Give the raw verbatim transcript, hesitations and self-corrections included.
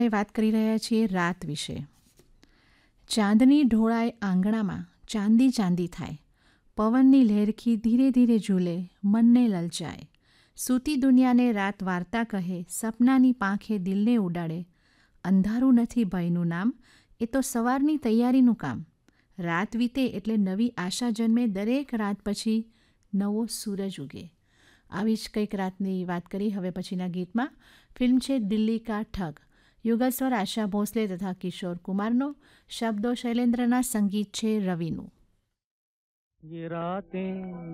વાત કરી રહ્યા છીએ રાત વિશે. ચાંદની ઢોળાય આંગણામાં ચાંદી ચાંદી થાય, પવનની લહેરખી ધીરે ધીરે ઝૂલે, મનને લલચાય. સૂતી દુનિયાને રાત વાર્તા કહે, સપનાની પાંખે દિલને ઉડાડે. અંધારું નથી ભયનું નામ, એ તો સવારની તૈયારીનું કામ. રાત વીતે એટલે નવી આશા જન્મે, દરેક રાત પછી નવો સૂરજ ઉગે. આવી જ કંઈક રાતની વાત કરી. હવે પછીના ગીતમાં ફિલ્મ છે દિલ્હી કા ઠગ. યુગસ્વર આશા ભોસલે તથા કિશોર કુમારનો, શબ્દો શૈલેન્દ્રના, સંગીત છે રવિનું. ये रातें